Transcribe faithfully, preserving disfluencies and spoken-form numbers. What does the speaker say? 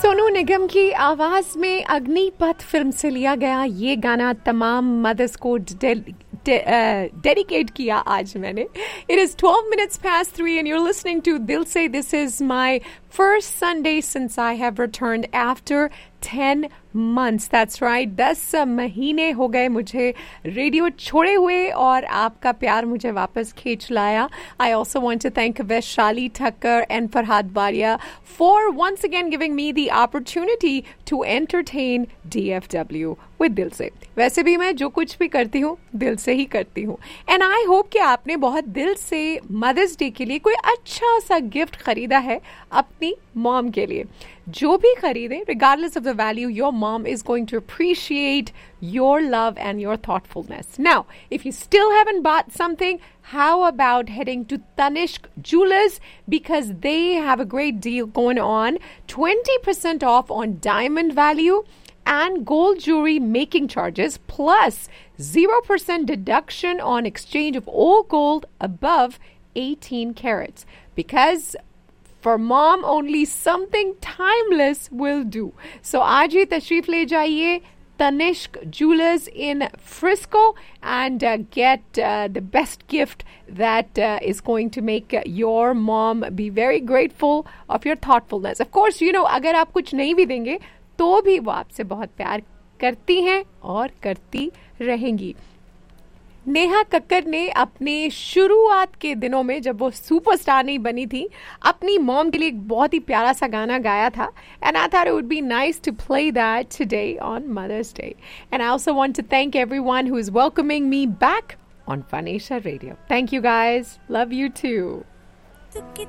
सोनू निगम की आवाज में अग्निपथ फिल्म से लिया गया ये गाना तमाम मदर्स को डेडिकेट किया आज मैंने. It is twelve minutes past three and you're listening to Dil Se. This is my first Sunday since I have returned after ten months. That's right. दस महीने हो गए मुझे रेडियो छोड़े हुए और आपका प्यार मुझे वापस खींच लाया. I also want to thank Vaishali Thakkar and Farhad Baria for once again giving me the opportunity to entertain D F W with दिल से. वैसे भी मैं जो कुछ भी करती हूँ दिल से ही करती हूँ. एंड आई होप कि आपने बहुत दिल से मदर्स डे के लिए कोई अच्छा सा गिफ्ट खरीदा है अपनी मॉम के लिए. जो भी खरीदे, regardless of the value, your mom is going to appreciate your love and your thoughtfulness. Now, if you still haven't bought something, how about heading to Tanishq Jewelers because they have a great deal going on. twenty percent off on diamond value and gold jewelry making charges plus zero percent deduction on exchange of all gold above eighteen carats. Because for mom only something timeless will do. So आज ही तशरीफ ले जाइए Tanishq Jewelers in Frisco and uh, get uh, the best gift that uh, is going to make uh, your mom be very grateful of your thoughtfulness. Of course, you know, अगर आप कुछ नहीं भी देंगे तो भी वो आपसे बहुत प्यार करती हैं और करती रहेंगी. नेहा कक्कर ने अपने शुरुआत के दिनों में जब वो सुपरस्टार नहीं बनी थी अपनी मॉम के लिए एक बहुत ही प्यारा सा गाना गाया था. And I thought it would be nice to play that today on mother's day. And I also want to thank everyone who is welcoming me back on fun Asia radio. Thank you guys. Love you to.